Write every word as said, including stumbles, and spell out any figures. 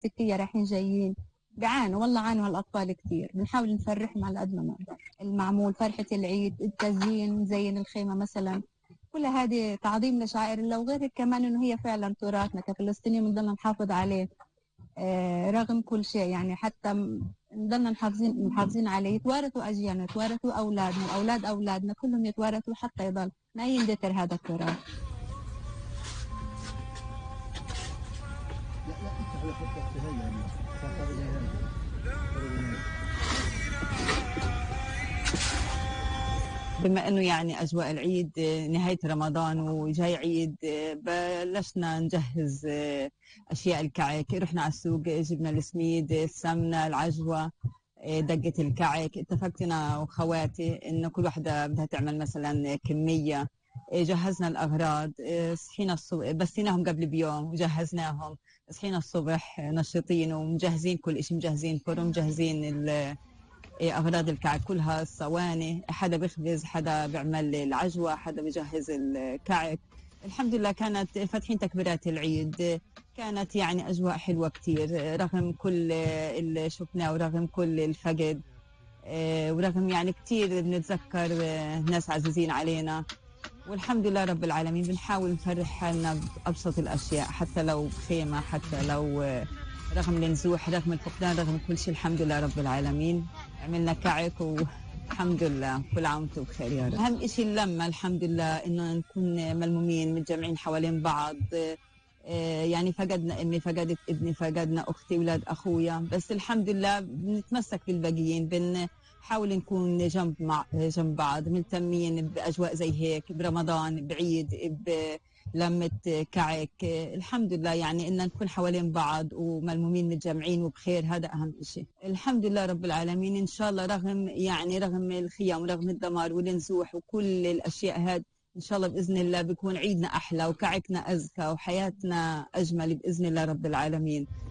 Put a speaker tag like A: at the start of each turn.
A: سكية رايحين جايين بيعانوا، والله عانوا هالأطفال كتير. بنحاول نفرحهم على قد ما نقدر. المعمول، فرحة العيد، التزيين، زين الخيمة مثلا، كل هذه تعظيم لشعائر الله. وغير كمان إنه هي فعلا تراثنا كفلسطينيين بنضلنا نحافظ عليه آه رغم كل شيء، يعني حتى نضلنا محافظين محافظين عليه. يتوارثوا أجيالنا، يتوارثوا أولادنا وأولاد أولادنا، كلهم يتوارثوا حتى يضل ما يندثر هذا التراث.
B: بما انه يعني اجواء العيد نهايه رمضان وجاي عيد، بلشنا نجهز اشياء الكعك. رحنا على السوق، جبنا السميد، السمنه، العجوه، دقه الكعك. اتفقت انا وخواتي انه كل واحده بدها تعمل مثلا كميه. جهزنا الاغراض، صحينا الصبح بسيناهم قبل بيوم وجهزناهم. صحينا الصبح نشيطين ومجهزين كل شيء، مجهزين فرن، مجهزين أغراض الكعك كلها، الصواني، حدا بيخبز، حدا بيعمل العجوة، حدا بيجهز الكعك. الحمد لله كانت فاتحين تكبيرات العيد، كانت يعني أجواء حلوة كتير رغم كل اللي شفناه ورغم كل الفقد، ورغم يعني كتير بنتذكر ناس عزيزين علينا. والحمد لله رب العالمين بنحاول نفرح حالنا بأبسط الأشياء، حتى لو بخيمة، حتى لو رغم النزوح، رغم الفقدان، رغم كل شيء. الحمد لله رب العالمين عملنا كعك والحمد لله. كل عام وانتم بخير يا رب. أهم شيء اللمة، الحمد لله إنه نكون ملمومين متجمعين حوالين بعض. يعني فقدنا امي، فقدت ابني، فقدنا اختي، ولاد اخويا، بس الحمد لله بنتمسك بالباقيين، بنحاول نكون جنب مع جنب بعض، ملتمين باجواء زي هيك، برمضان، بعيد، بلمة كعك. الحمد لله يعني ان نكون حوالين بعض وملمومين متجمعين وبخير، هذا اهم شيء. الحمد لله رب العالمين. ان شاء الله رغم يعني رغم الخيام ورغم الدمار والنزوح وكل الاشياء هذه، إن شاء الله بإذن الله بيكون عيدنا أحلى وكعكنا أزكى وحياتنا أجمل بإذن الله رب العالمين.